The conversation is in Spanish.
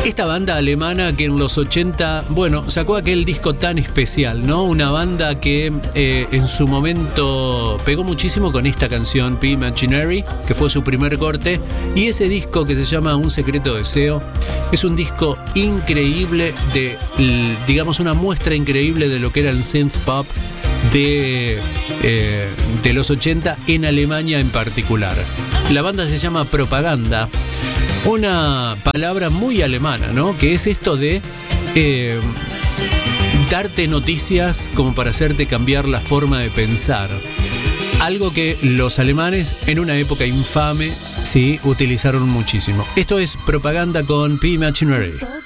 Esta banda alemana que en los 80, bueno, sacó aquel disco tan especial, ¿no? Una banda que en su momento pegó muchísimo con esta canción, Be Imaginary, que fue su primer corte. Y ese disco que se llama Un Secreto Deseo es un disco increíble digamos, una muestra increíble de lo que era el synth pop de los 80 en Alemania en particular. La banda se llama Propaganda, una palabra muy alemana, ¿no? Que es esto de darte noticias como para hacerte cambiar la forma de pensar. Algo que los alemanes en una época infame, sí, utilizaron muchísimo. Esto es Propaganda con Be Imaginary.